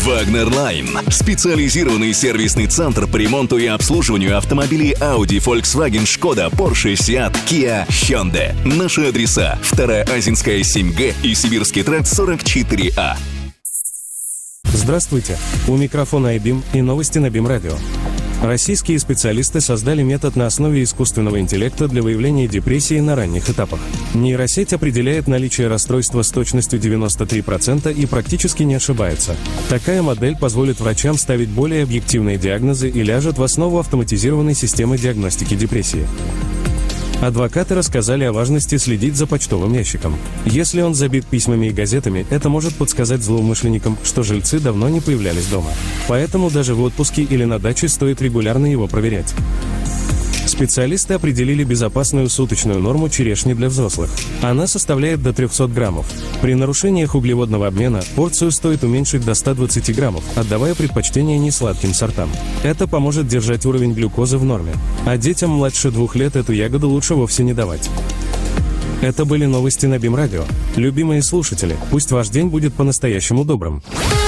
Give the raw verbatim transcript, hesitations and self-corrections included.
Wagner Line – специализированный сервисный центр по ремонту и обслуживанию автомобилей Audi, Volkswagen, Skoda, Porsche, Seat, Kia, Hyundai. Наши адреса: Вторая Азинская, семь Г и Сибирский тракт, сорок четыре А. Здравствуйте! У микрофона айбим и новости на БИМ Радио. Российские специалисты создали метод на основе искусственного интеллекта для выявления депрессии на ранних этапах. Нейросеть определяет наличие расстройства с точностью девяносто три процента и практически не ошибается. Такая модель позволит врачам ставить более объективные диагнозы и ляжет в основу автоматизированной системы диагностики депрессии. Адвокаты рассказали о важности следить за почтовым ящиком. Если он забит письмами и газетами, это может подсказать злоумышленникам, что жильцы давно не появлялись дома. Поэтому даже в отпуске или на даче стоит регулярно его проверять. Специалисты определили безопасную суточную норму черешни для взрослых. Она составляет до трехсот граммов. При нарушениях углеводного обмена порцию стоит уменьшить до ста двадцати граммов, отдавая предпочтение несладким сортам. Это поможет держать уровень глюкозы в норме. А детям младше двух лет эту ягоду лучше вовсе не давать. Это были новости на БИМ Радио. Любимые слушатели, пусть ваш день будет по-настоящему добрым.